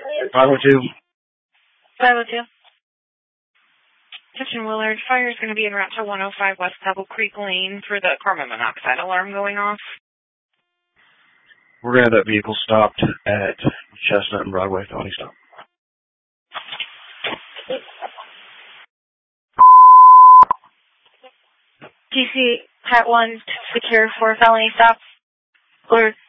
502. 502. Attention Willard, fire is going to be en route to 105 West Pebble Creek Lane for the carbon monoxide alarm going off. We're going to have that vehicle stopped at Chestnut and Broadway. Felony stop. DC Hat 1 secure for felony stop. Or